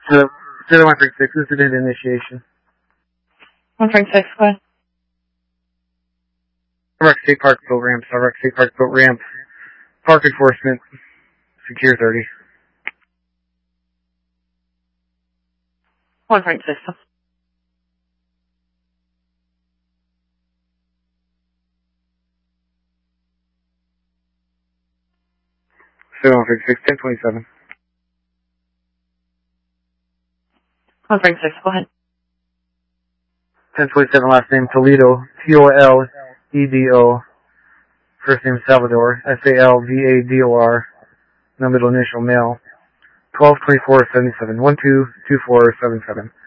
So, 136, incident initiation. 136, go ahead. Rock State Park boat ramp, Rock State Park boat ramp. Park enforcement, secure 30. 136. 136, 1027. 136, go ahead. 1027, last name Toledo, Toledo. First name Salvador, Salvador. No middle initial, male. 122477, 122477.